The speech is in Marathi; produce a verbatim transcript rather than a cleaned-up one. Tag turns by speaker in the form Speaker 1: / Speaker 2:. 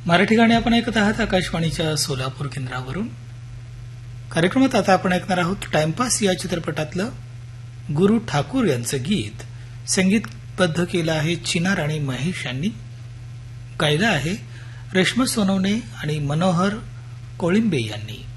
Speaker 1: मराठी गाणी आपण ऐकत आहात आकाशवाणीच्या सोलापूर केंद्रावरून. कार्यक्रमात आता आपण ऐकणार आहोत टाइमपास या चित्रपटातलं गुरु ठाकूर यांचं गीत. संगीतबद्ध केलं आहे चिनार आणि महेश यांनी. गायलं आहे रेश्मा सोनवणे आणि मनोहर कोळिंबे यांनी.